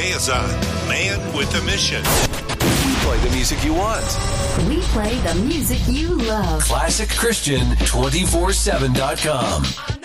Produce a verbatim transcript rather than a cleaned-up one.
Today is on Man with a Mission. We play the music you want. We play the music you love. Classic Christian two four seven dot com.